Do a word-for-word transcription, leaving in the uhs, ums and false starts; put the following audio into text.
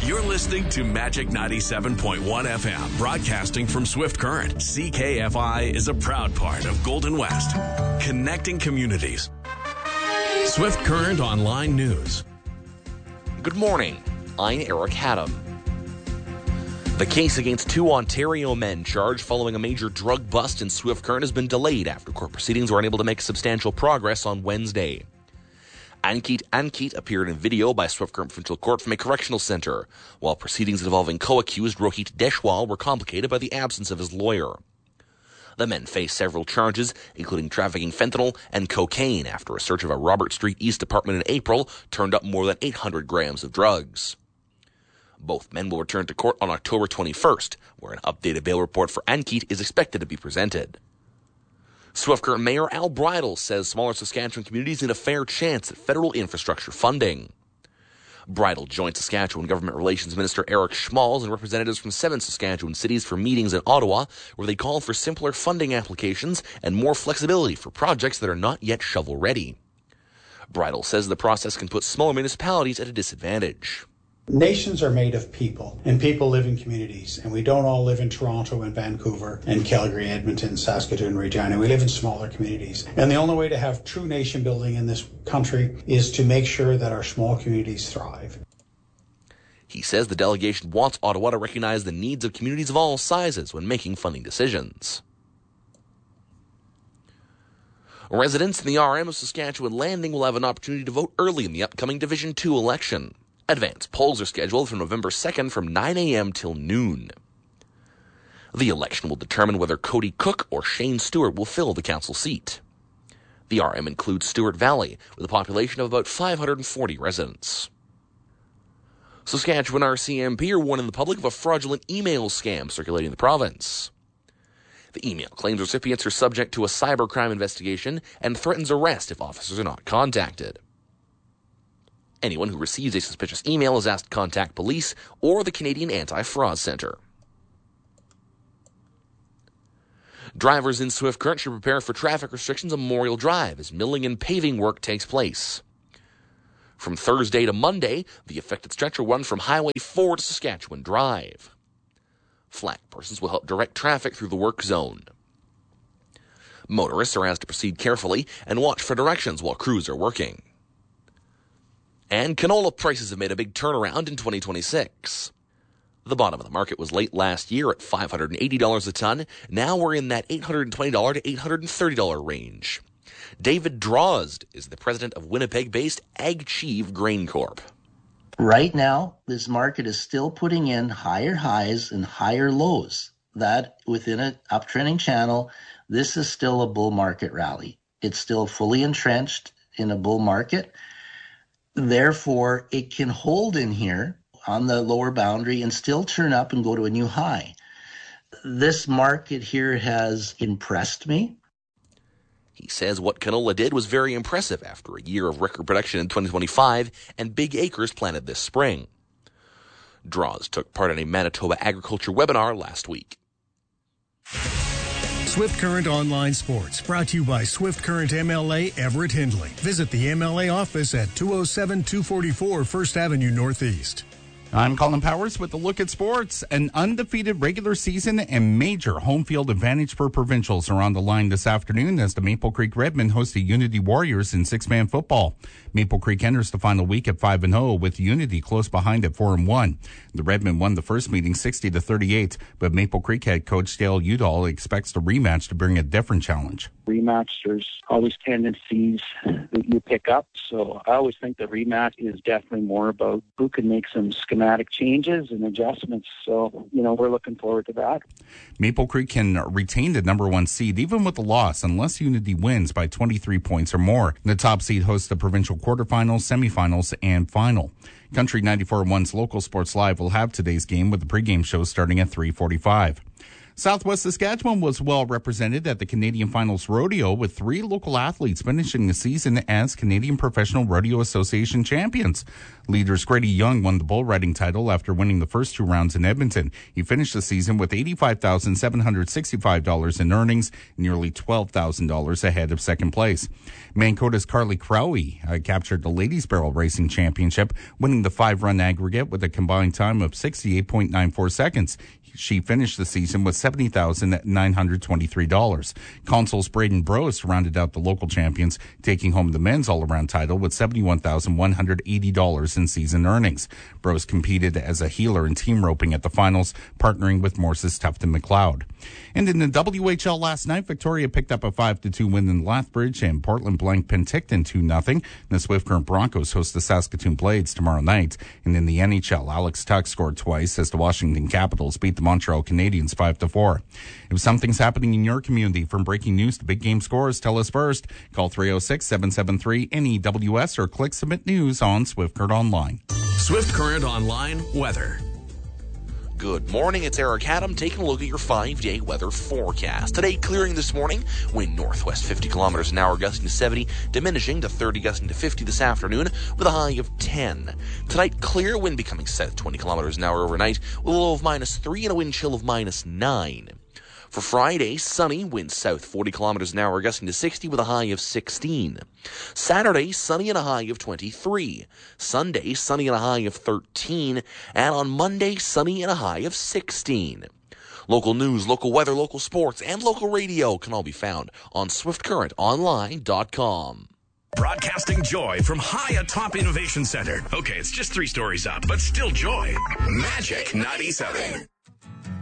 You're listening to Magic ninety-seven point one F M, broadcasting from Swift Current. C K F I is a proud part of Golden West, connecting communities. Swift Current Online News. Good morning. I'm Eric Haddam. The case against two Ontario men charged following a major drug bust in Swift Current has been delayed after court proceedings were unable to make substantial progress on Wednesday. Ankit Ankit appeared in video by Swift Current Provincial Court from a correctional centre, while proceedings involving co-accused Rohit Deshwal were complicated by the absence of his lawyer. The men face several charges, including trafficking fentanyl and cocaine, after a search of a Robert Street East apartment in April turned up more than eight hundred grams of drugs. Both men will return to court on October twenty-first, where an updated bail report for Ankit is expected to be presented. Swift Current Mayor Al Bridle says smaller Saskatchewan communities need a fair chance at federal infrastructure funding. Bridle joined Saskatchewan Government Relations Minister Eric Schmalz and representatives from seven Saskatchewan cities for meetings in Ottawa, where they called for simpler funding applications and more flexibility for projects that are not yet shovel-ready. Bridle says the process can put smaller municipalities at a disadvantage. Nations are made of people, and people live in communities, and we don't all live in Toronto and Vancouver and Calgary, Edmonton, Saskatoon, Regina. We live in smaller communities. And the only way to have true nation building in this country is to make sure that our small communities thrive. He says the delegation wants Ottawa to recognize the needs of communities of all sizes when making funding decisions. Residents in the R M of Saskatchewan Landing will have an opportunity to vote early in the upcoming Division two election. Advance polls are scheduled for November second from nine a.m. till noon. The election will determine whether Cody Cook or Shane Stewart will fill the council seat. The R M includes Stewart Valley, with a population of about five hundred forty residents. Saskatchewan R C M P are warning the public of a fraudulent email scam circulating in the province. The email claims recipients are subject to a cybercrime investigation and threatens arrest if officers are not contacted. Anyone who receives a suspicious email is asked to contact police or the Canadian Anti-Fraud Centre. Drivers in Swift Current should prepare for traffic restrictions on Memorial Drive as milling and paving work takes place. From Thursday to Monday, the affected stretch will run from Highway four to Saskatchewan Drive. Flag persons will help direct traffic through the work zone. Motorists are asked to proceed carefully and watch for directions while crews are working. And canola prices have made a big turnaround in twenty twenty-six. The bottom of the market was late last year at five hundred eighty dollars a ton. Now we're in that eight hundred twenty dollars to eight hundred thirty dollars range. David Drozd is the president of Winnipeg-based AgChieve Grain Corp. Right now, this market is still putting in higher highs and higher lows. That within an uptrending channel, this is still a bull market rally. It's still fully entrenched in a bull market. Therefore, it can hold in here on the lower boundary and still turn up and go to a new high. This market here has impressed me. He says what canola did was very impressive after a year of record production in twenty twenty-five and big acres planted this spring. Draws took part in a Manitoba agriculture webinar last week. Swift Current Online Sports, brought to you by Swift Current M L A Everett Hindley. Visit the M L A office at two oh seven two forty-four First Avenue Northeast. I'm Colin Powers with a look at sports. An undefeated regular season and major home field advantage for provincials are on the line this afternoon as the Maple Creek Redmen host the Unity Warriors in six-man football. Maple Creek enters the final week at five and oh, with Unity close behind at four and one. The Redmen won the first meeting sixty to thirty-eight, but Maple Creek head coach Dale Udall expects the rematch to bring a different challenge. Rematch, there's always tendencies that you pick up, so I always think the rematch is definitely more about who can make some schematic changes and adjustments, so, you know, we're looking forward to that. Maple Creek can retain the number one seed, even with a loss, unless Unity wins by twenty-three points or more. The top seed hosts the provincial quarterfinals, semifinals, and final. Country ninety-four point one's Local Sports Live will have today's game with the pregame show starting at three forty-five. Southwest Saskatchewan was well represented at the Canadian Finals Rodeo, with three local athletes finishing the season as Canadian Professional Rodeo Association champions. Leaders Grady Young won the bull riding title after winning the first two rounds in Edmonton. He finished the season with eighty-five thousand seven hundred sixty-five dollars in earnings, nearly twelve thousand dollars ahead of second place. Mancota's Carly Crowley uh, captured the Ladies Barrel Racing Championship, winning the five-run aggregate with a combined time of sixty-eight point nine four seconds. She finished the season with seventy thousand nine hundred twenty-three dollars. Consols Braden Brose rounded out the local champions, taking home the men's all-around title with seventy-one thousand one hundred eighty dollars in season earnings. Brose competed as a heeler in team roping at the finals, partnering with Morse's Tufton McLeod. And in the W H L last night, Victoria picked up a five to two win in Lethbridge, and Portland blanked Penticton two nothing. The Swift Current Broncos host the Saskatoon Blades tomorrow night. And in the N H L, Alex Tuck scored twice as the Washington Capitals beat the Montreal Canadiens five to four. If something's happening in your community, from breaking news to big game scores, tell us first. Call three oh six, seven seven three, N E W S or click Submit News on Swift Current Online. Swift Current Online weather. Good morning, it's Eric Adam taking a look at your five-day weather forecast. Today, clearing this morning, wind northwest fifty kilometers an hour gusting to seventy, diminishing to thirty gusting to fifty this afternoon with a high of ten. Tonight, clear, wind becoming south twenty kilometers an hour overnight with a low of minus three and a wind chill of minus nine. For Friday, sunny, wind south forty kilometers an hour gusting to sixty with a high of sixteen. Saturday, sunny and a high of twenty-three. Sunday, sunny and a high of thirteen. And on Monday, sunny and a high of sixteen. Local news, local weather, local sports, and local radio can all be found on swift current online dot com. Broadcasting joy from high atop Innovation Center. Okay, it's just three stories up, but still joy. Magic ninety-seven.